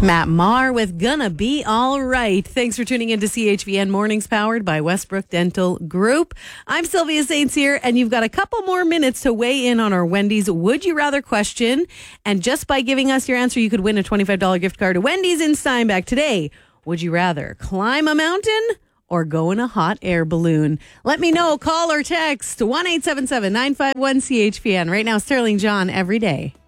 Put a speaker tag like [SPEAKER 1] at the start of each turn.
[SPEAKER 1] Matt Maher with Gonna Be All Right. Thanks for tuning in to CHVN Mornings, powered by Westbrook Dental Group. I'm Sylvia Saints here, and you've got a couple more minutes to weigh in on our Wendy's Would You Rather question. And just by giving us your answer, you could win a $25 gift card to Wendy's in Steinbach today. Would you rather climb a mountain or go in a hot air balloon? Let me know. Call or text 1-877-951-CHVN. Right now, Sterling John, every day.